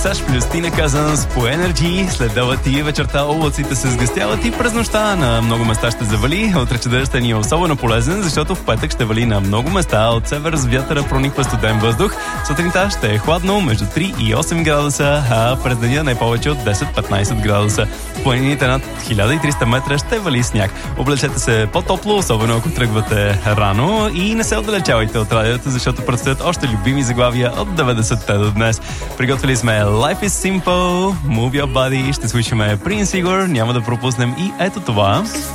САЩ плюс Тина Казанс по Energy. След делати вечерта облаците се сгъстяват и през нощта на много места ще завали. Утре чадър ни е особено полезен, защото в петък ще вали на много места. От север с вятъра прониква студен въздух. Сутринта ще е хладно, между 3 и 8 градуса, а през деня не повече от 10-15 градуса. В планините над 1300 метра ще вали сняг. Облечете се по-топло, особено ако тръгвате рано, и не се отдалечавайте от радиото, защото предстоят още любими заглавия от 90-те до днес. Приготвили сме Life is Simple, Move Your Body, ще слушаме Prince Igor, няма да пропуснем и ето това.